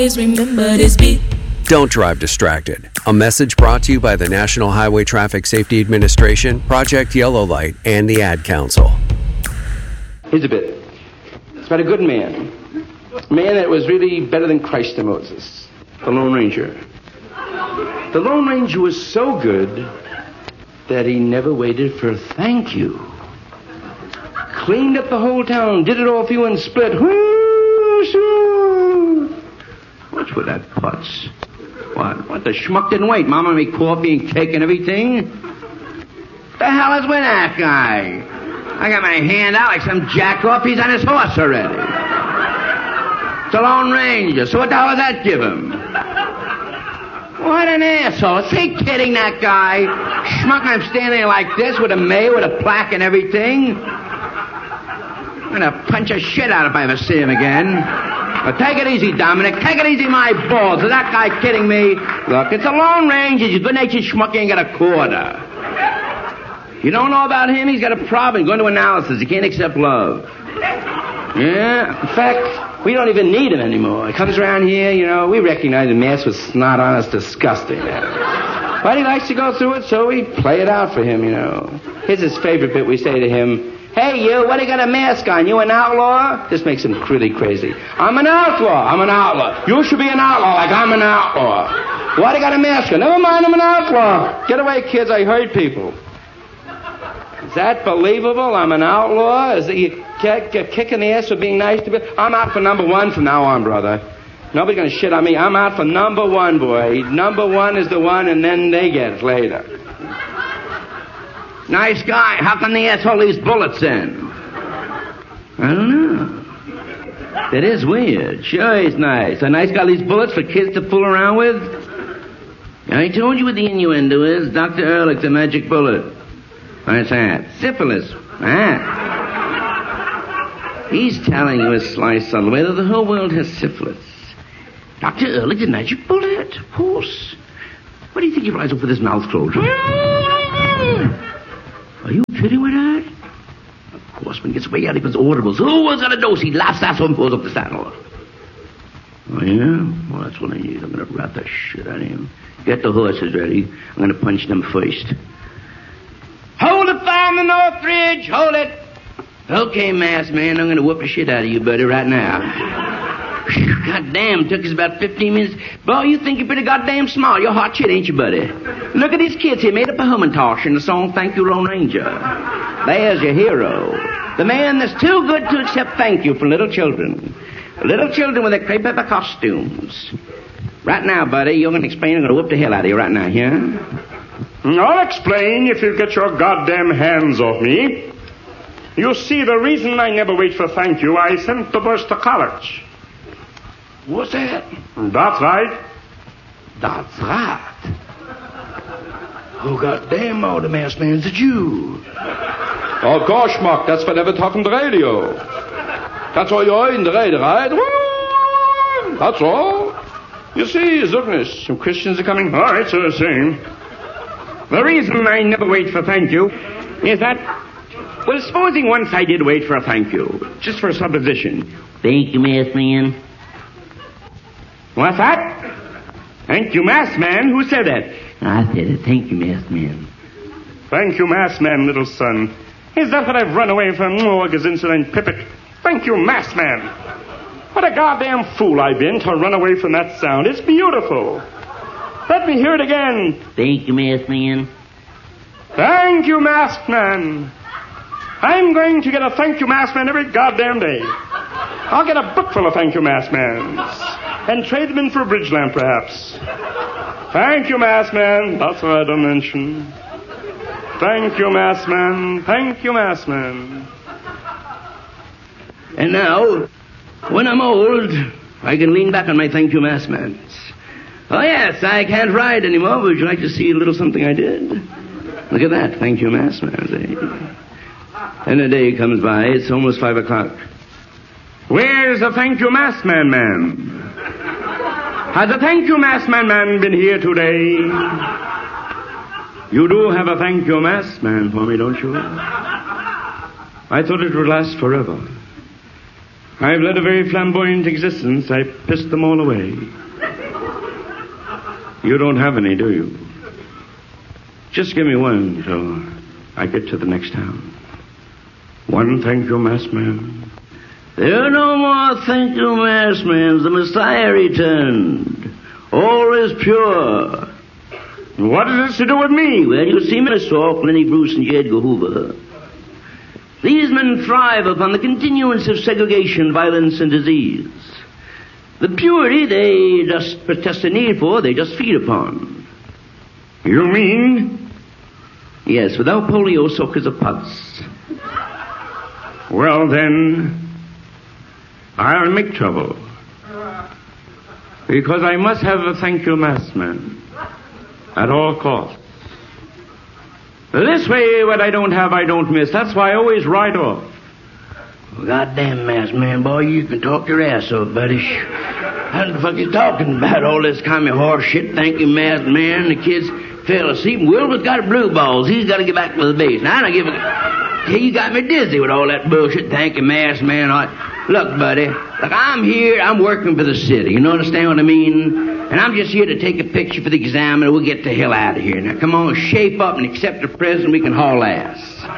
remember this beat. Don't drive distracted. A message brought to you by the National Highway Traffic Safety Administration, Project Yellow Light, and the Ad Council. Here's a bit. It's about a good man. A man that was really better than Christ to Moses. The Lone Ranger. The Lone Ranger was so good that he never waited for thank you. Cleaned up the whole town, did it all for you and split. What's with that putz? What the schmuck didn't wait? Mama made coffee and cake and everything? The hell is with that guy? I got my hand out like some jack-off. He's on his horse already. It's a Lone Ranger. So what the hell does that give him? What an asshole. Is he kidding, that guy? Schmuck, I'm standing there like this with a mayor, with a plaque and everything. I'm gonna punch a shit out if I ever see him again. But take it easy, Dominic. Take it easy, my balls. Is that guy kidding me? Look, it's a Lone Ranger. He's a good-natured schmuck. He ain't got a quarter. You don't know about him? He's got a problem. He's going to analysis. He can't accept love. Yeah. In fact, we don't even need him anymore. He comes around here, you know, we recognize the mask with snot on. It's disgusting. But he likes to go through it, so we play it out for him, you know. Here's his favorite bit. We say to him, "Hey, you, what do you got a mask on? You an outlaw?" This makes him really crazy. "I'm an outlaw. I'm an outlaw. You should be an outlaw like I'm an outlaw." "Why do you got a mask on?" "Never mind, I'm an outlaw." "Get away, kids, I hurt people." Is that believable? I'm an outlaw? Is it you get kicking the ass for being nice to me? I'm out for number one from now on, brother. Nobody's gonna shit on me. I'm out for number one, boy. Number one is the one, and then they get it later. Nice guy. How come the asshole leaves bullets in? I don't know. That is weird. Sure, he's nice. A nice guy leaves bullets for kids to fool around with? I told you what the innuendo is. Dr. Ehrlich, the magic bullet. What's that? Syphilis. He's telling you a sly, subtle way that the whole world has syphilis. Dr. Ehrlich, the magic bullet. Of course. What do you think he rides up with his mouth closed? Are you kidding with that? Of course, when he gets way out, he puts audibles. "Who was gonna dose?" He laughs at and pulls up the saddle. "Oh, yeah? Well, that's what I need. I'm gonna rat the shit out of him. Get the horses ready. I'm gonna punch them first." "Hold the fire on the North Ridge. Hold it." "Okay, masked man, I'm gonna whoop the shit out of you, buddy, right now." God damn, took us about 15 minutes. Boy, you think you're pretty goddamn smart. You're hot shit, ain't you, buddy? Look at these kids here, made up a Hummintosh in the song Thank You, Lone Ranger. There's your hero. The man that's too good to accept thank you for little children. Little children with their crepe paper costumes. Right now, buddy, you're gonna explain. I'm gonna whoop the hell out of you right now, yeah? "I'll explain if you get your goddamn hands off me. You see, the reason I never wait for thank you, I sent the boys to college." What's that? "That's right." "That's right." Oh, goddamn, all the masked man's a Jew. "Of course, schmuck, that's what they talk on the radio. That's all you heard in the radio, right? That's all. You see, Zuckness, some Christians are coming." "All right, so saying. The reason I never wait for thank you is that, well, supposing once I did wait for a thank you, just for a supposition." "Thank you, masked man." "What's that?" "Thank you, masked man. Who said that?" "I said it. Thank you, masked man." "Thank you, masked man, little son. Is that what I've run away from? Oh, Gazinsolin Pippet. Thank you, masked man. What a goddamn fool I've been to run away from that sound. It's beautiful. Let me hear it again." "Thank you, masked man." "Thank you, masked man. I'm going to get a thank you, masked man, every goddamn day. I'll get a book full of thank you, masked mans. And trade them in for a bridge lamp, perhaps. Thank you, masked man. That's what I don't mention. Thank you, masked man. Thank you, masked man." And now, when I'm old, I can lean back on my thank you, masked man. "Oh, yes, I can't ride anymore. Would you like to see a little something I did? Look at that. Thank you, masked man." And the day comes by. It's almost 5 o'clock. "Where's the thank you, masked man? Has the thank you, masked man been here today?" "You do have a thank you, masked man, for me, don't you?" "I thought it would last forever." I've led a very flamboyant existence. I pissed them all away. You don't have any, do you? Just give me one till I get to the next town. One thank you, masked man. There are no more thank you, masked men. The Messiah returned. All is pure. What has this to do with me? Well, you see, Mr. Saul, Lenny Bruce, and J. Edgar Hoover. These men thrive upon the continuance of segregation, violence, and disease. The purity they just protest a need for, they just feed upon. You mean? Yes, without polio, soakers of pus. Well, then, I'll make trouble. Because I must have a thank you, masked man. At all costs. This way, what I don't have, I don't miss. That's why I always ride off. Well, goddamn, masked man, boy, you can talk your ass off, buddy. What the fuck you talking about? All this kind of horse shit. Thank you, masked man. The kids fell asleep. Wilbur's got blue balls. He's got to get back to the base. Now, I don't give a... Hey, you got me dizzy with all that bullshit. Thank you, masked man. Look, buddy. Look, I'm here. I'm working for the city. You understand what I mean? And I'm just here to take a picture for the exam, and we'll get the hell out of here. Now, come on, shape up and accept the present. We can haul ass.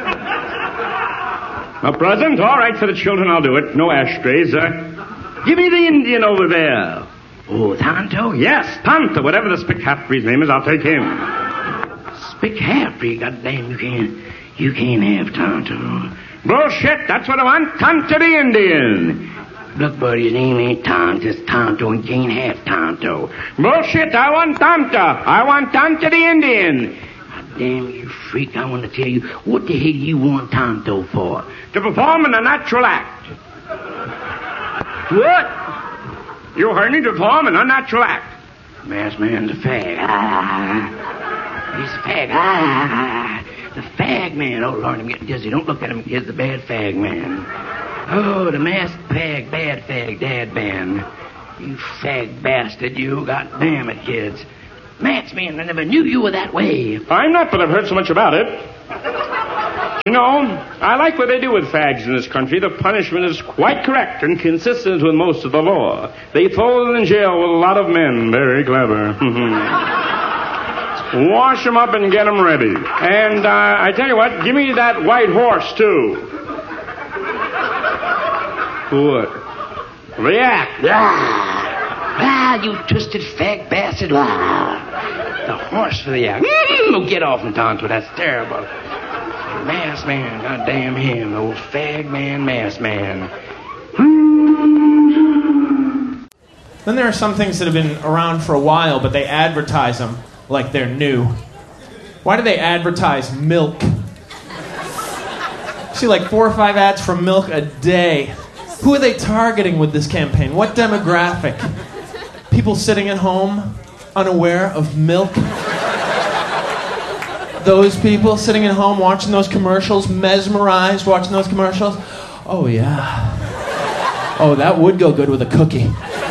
A present? All right, for the children, I'll do it. No ashtrays. Give me the Indian over there. Oh, Tonto? Yes, Tonto. Whatever the Spick-Halfbreed's name is, I'll take him. Spick-Halfbreed? Goddamn, you can't have Tonto. Bullshit, that's what I want. Tonto the Indian. Look, buddy, his name ain't Tonto. It's Tonto, and you can't have Tonto. Bullshit, I want Tonto. I want Tonto the Indian. Damn, you freak, I want to tell you, what the hell you want Tonto for? To perform in a natural act. What? You heard me, to perform an unnatural act. Masked man's a fag. He's a fag. The fag man. Oh, Lord, I'm getting dizzy. Don't look at him, kids. The bad fag man. Oh, the masked fag, bad fag, dad man. You fag bastard, you. God damn it, kids. Masked man, I never knew you were that way. I'm not, but I've heard so much about it. You know, I like what they do with fags in this country. The punishment is quite correct and consistent with most of the law. They throw them in jail with a lot of men. Very clever. Wash them up and get them ready. And I tell you what, give me that white horse, too. What? React. You twisted fag bastard. The horse for the act. Get off him, Tonto. That's terrible. Masked man, goddamn him. Old fag man, masked man. Then there are some things that have been around for a while, but they advertise them like they're new. Why do they advertise milk? See like 4 or 5 ads for milk a day. Who are they targeting with this campaign? What demographic? People sitting at home, unaware of milk? Those people sitting at home watching those commercials, mesmerized watching those commercials? Oh, yeah. Oh, that would go good with a cookie.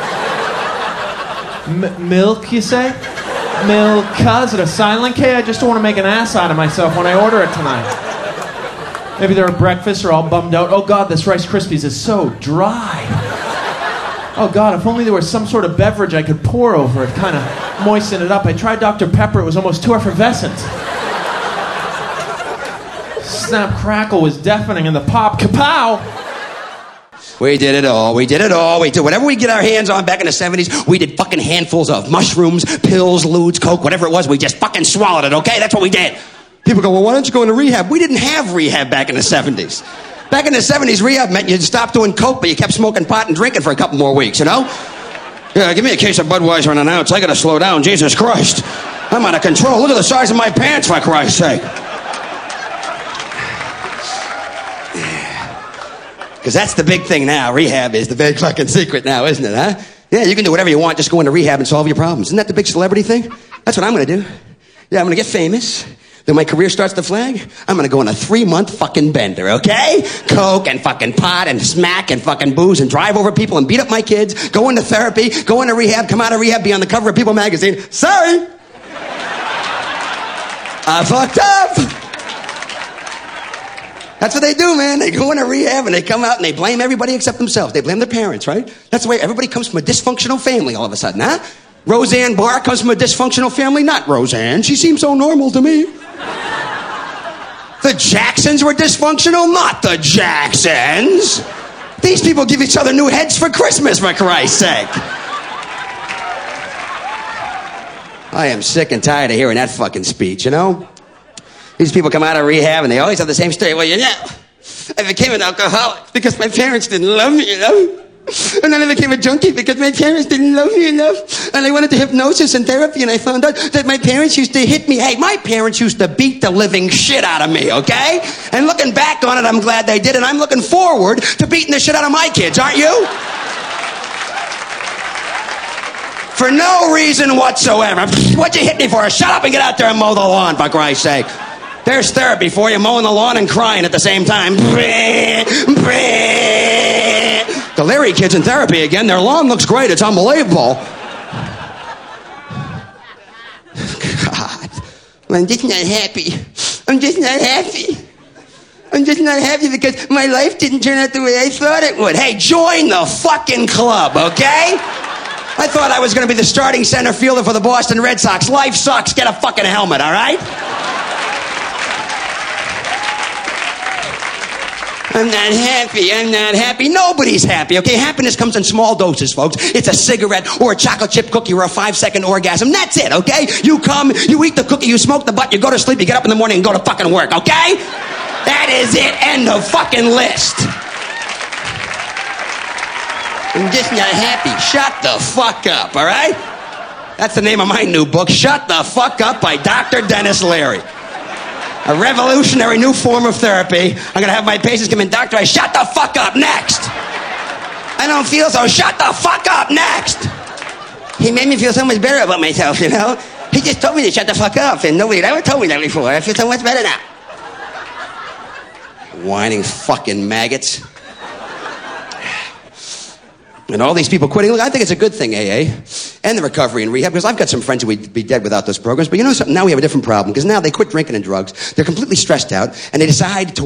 Milk, you say? Milka? Is it a silent K? I just don't want to make an ass out of myself when I order it tonight. Maybe they're at breakfast or all bummed out. Oh, God, this Rice Krispies is so dry. Oh, God, if only there was some sort of beverage I could pour over it, kind of moisten it up. I tried Dr. Pepper. It was almost too effervescent. Snap Crackle was deafening, and the pop, kapow! We did it all. We did whatever we get our hands on back in the 70s. We did fucking handfuls of mushrooms, pills, ludes, coke, whatever it was. We just fucking swallowed it, okay? That's what we did. People go, well, why don't you go into rehab? We didn't have rehab back in the 70s. Back in the 70s, rehab meant you stopped doing coke, but you kept smoking pot and drinking for a couple more weeks, you know? Yeah, give me a case of Budweiser and an ounce. I gotta slow down. Jesus Christ. I'm out of control. Look at the size of my pants, for Christ's sake. Because that's the big thing now. Rehab is the big fucking secret now, isn't it, huh? Yeah, you can do whatever you want. Just go into rehab and solve your problems. Isn't that the big celebrity thing? That's what I'm going to do. Yeah, I'm going to get famous. Then my career starts to flag. I'm going to go on a 3-month fucking bender, okay? Coke and fucking pot and smack and fucking booze and drive over people and beat up my kids, go into therapy, go into rehab, come out of rehab, be on the cover of People magazine. Sorry! I fucked up! That's what they do, man. They go into rehab and they come out and they blame everybody except themselves. They blame their parents, right? That's the way everybody comes from a dysfunctional family all of a sudden, huh? Roseanne Barr comes from a dysfunctional family? Not Roseanne. She seems so normal to me. The Jacksons were dysfunctional? Not the Jacksons. These people give each other new heads for Christmas, for Christ's sake. I am sick and tired of hearing that fucking speech, you know? These people come out of rehab and they always have the same story. Well, you know, I became an alcoholic because my parents didn't love me enough. And then I became a junkie because my parents didn't love me enough. And I went into hypnosis and therapy and I found out that my parents used to hit me. Hey, my parents used to beat the living shit out of me, okay? And looking back on it, I'm glad they did. And I'm looking forward to beating the shit out of my kids, aren't you? For no reason whatsoever. What'd you hit me for? Shut up and get out there and mow the lawn, for Christ's sake. There's therapy for you, mowing the lawn and crying at the same time. The Leary kids in therapy again. Their lawn looks great. It's unbelievable. God. I'm just not happy. I'm just not happy. I'm just not happy because my life didn't turn out the way I thought it would. Hey, join the fucking club, okay? I thought I was going to be the starting center fielder for the Boston Red Sox. Life sucks. Get a fucking helmet, all right? I'm not happy. I'm not happy. Nobody's happy, okay? Happiness comes in small doses, folks. It's a cigarette or a chocolate chip cookie or a 5-second orgasm. That's it, okay? You come, you eat the cookie, you smoke the butt, you go to sleep, you get up in the morning and go to fucking work, okay? That is it. End of fucking list. I'm just not happy. Shut the fuck up, all right? That's the name of my new book, Shut the Fuck Up by Dr. Dennis Leary. A revolutionary new form of therapy. I'm going to have my patients come in, doctor, I shut the fuck up, next. I don't feel so, shut the fuck up, next. He made me feel so much better about myself, you know? He just told me to shut the fuck up, and nobody had ever told me that before. I feel so much better now. Whining fucking maggots. And all these people quitting. Look, I think it's a good thing, AA, and the recovery and rehab, because I've got some friends who would be dead without those programs. But you know something? Now we have a different problem, because now they quit drinking and drugs. They're completely stressed out, and they decide to